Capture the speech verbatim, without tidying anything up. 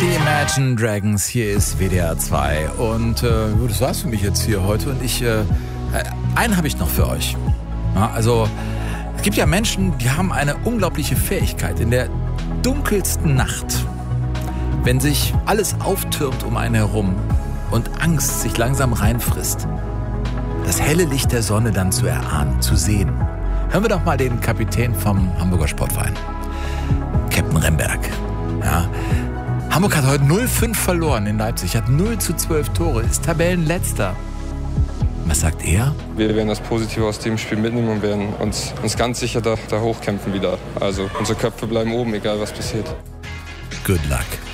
Die Imagine Dragons, hier ist W D R zwei und äh, das war's für mich jetzt hier heute und ich, äh, einen habe ich noch für euch. Ja, also es gibt ja Menschen, die haben eine unglaubliche Fähigkeit in der dunkelsten Nacht, wenn sich alles auftürmt um einen herum und Angst sich langsam reinfrisst, das helle Licht der Sonne dann zu erahnen, zu sehen. Hören wir doch mal den Kapitän vom Hamburger Sportverein, Captain Remberg. Ja. Hamburg hat heute null fünf verloren in Leipzig, hat null zu zwölf Tore, ist Tabellenletzter. Was sagt er? Wir werden das Positive aus dem Spiel mitnehmen und werden uns, uns ganz sicher da, da hochkämpfen wieder. Also unsere Köpfe bleiben oben, egal was passiert. Good luck.